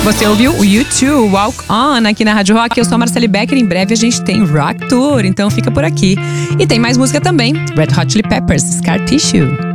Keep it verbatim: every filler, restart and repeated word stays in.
Você ouviu o U dois, Walk On, aqui na Rádio Rock. Eu sou a Marcele Becker. Em breve a gente tem Rock Tour, então fica por aqui. E tem mais música também, Red Hot Chili Peppers, Scar Tissue.